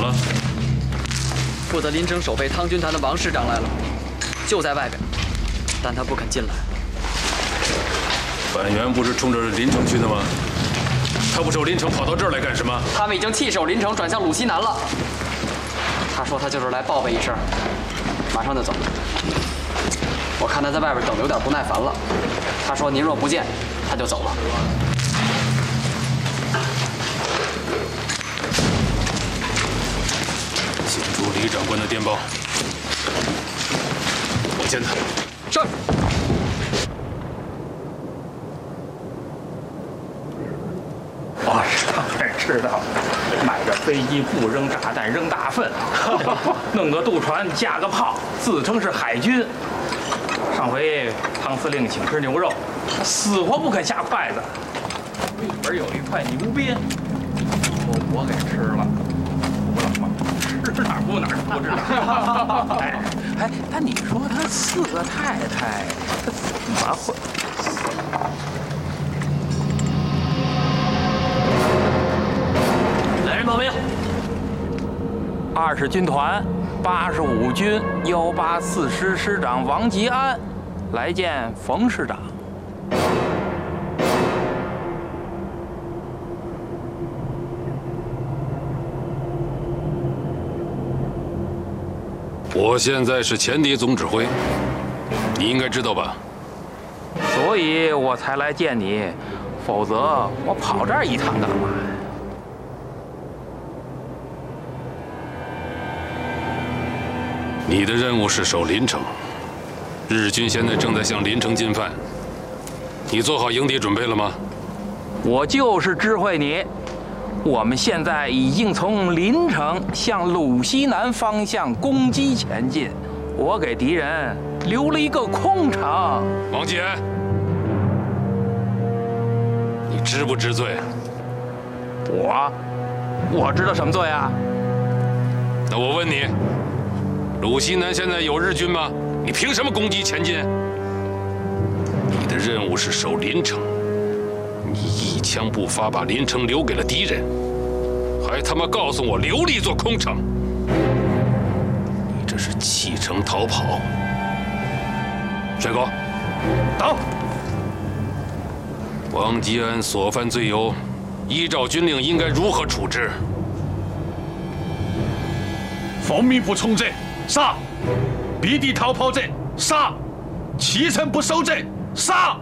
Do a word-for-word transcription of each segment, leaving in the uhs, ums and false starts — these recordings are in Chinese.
么？ 负责临城守备汤军团的王师长来了，就在外边，但他不肯进来。 板垣不是冲着临城去的吗？他不守临城，跑到这儿来干什么？ 他们已经弃守临城，转向鲁西南了。他说他就是来报备一声，马上就走。我看他在外边等得有点不耐烦了。他说您若不见，他就走了。 请出李长官的电报，我见他。 是。 我当然知道，买个飞机不扔炸弹，扔大粪，弄个渡船架个炮，自称是海军。上回汤司令请吃牛肉，死活不肯下筷子。里边有一块牛鞭，我我给吃了，服了吗？吃哪儿不哪儿不知道。哎哎，那你说他四个太太，他怎么会？ 来人报兵！ 二十军团八十五军幺八四师师长王吉安来见冯师长。 我现在是前敌总指挥，你应该知道吧？ 所以我才来见你，否则我跑这儿一趟干嘛呀？ 你的任务是守临城，日军现在正在向临城进犯，你做好迎敌准备了吗？ 我就是知会你，我们现在已经从临城向鲁西南方向攻击前进，我给敌人留了一个空城。 王吉安，你知不知罪？ 我，我知道什么罪啊？ 那我问你，鲁西南现在有日军吗？你凭什么攻击前进？你的任务是守临城，你一枪不发，把临城留给了敌人，还他妈告诉我留了一座空城，你这是弃城逃跑。帅哥，到！王吉安所犯罪由，依照军令应该如何处置？ 防民不从者，杀；避敌逃跑者，杀；弃城不守者，杀。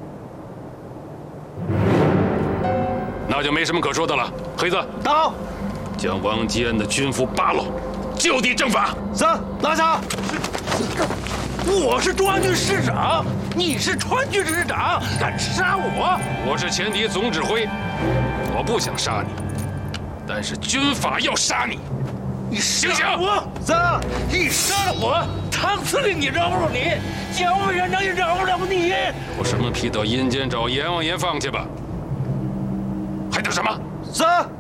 那就没什么可说的了。黑子， 到。 将王吉安的军服扒了，就地正法。 是，拉下。 我是中央军师长，你是川军师长，敢杀我？ 我是前敌总指挥，我不想杀你，但是军法要杀你。 你醒醒！我是，你杀了我，汤司令也饶不了你，蒋委员长也饶不了你。 有什么皮到阴间找阎王爷放去吧。还等什么？ 是。